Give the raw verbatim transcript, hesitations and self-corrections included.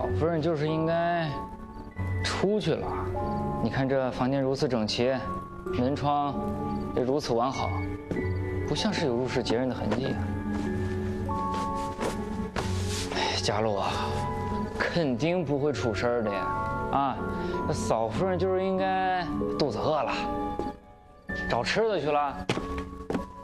嫂夫人就是应该出去了。你看这房间如此整齐，门窗也如此完好，不像是有入室劫人的痕迹啊。哎，佳璐啊，肯定不会出事儿的呀！啊，这嫂夫人就是应该肚子饿了，找吃的去了。